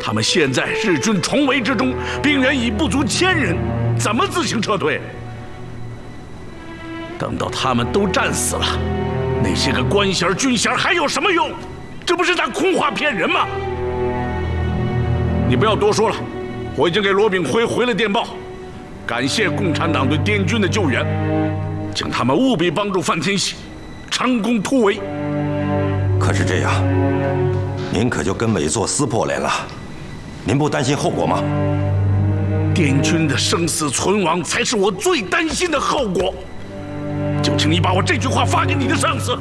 他们现在日军重围之中，兵员已不足1000人，怎么自行撤退？等到他们都战死了，那些个官衔、军衔还有什么用？这不是在空话骗人吗？你不要多说了，我已经给罗炳辉回了电报，感谢共产党对滇军的救援，请他们务必帮助范天喜成功突围。 可是这样，您可就跟伪作撕破脸了，您不担心后果吗？ 滇军的生死存亡才是我最担心的后果。就请你把我这句话发给你的上司。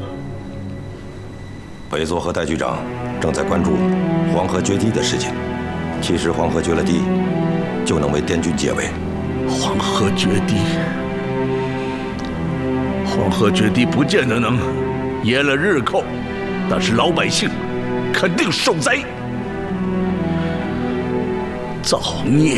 伪作和戴局长正在关注黄河决堤的事情。其实黄河决了堤，就能为滇军解围。 黄河决堤，黄河决堤不见得能延了日寇，但是老百姓肯定受灾。造孽！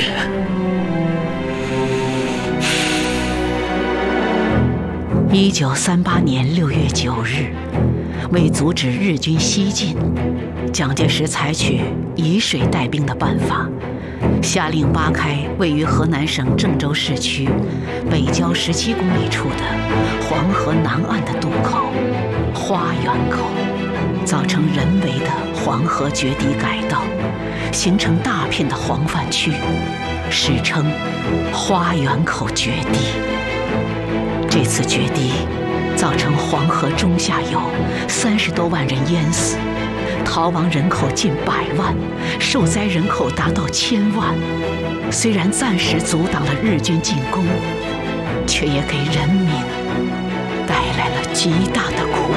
1938年6月9日，为阻止日军西进，蒋介石采取以水带兵的办法，下令扒开位于河南省郑州市区北郊17公里处的黄河南岸的渡口花园口，造成人为的黄河决堤改道，形成大片的黄泛区，史称花园口决堤。这次决堤造成黄河中下游30多万人淹死，逃亡人口近100万，受灾人口达到1000万。虽然暂时阻挡了日军进攻，却也给人民带来了极大的苦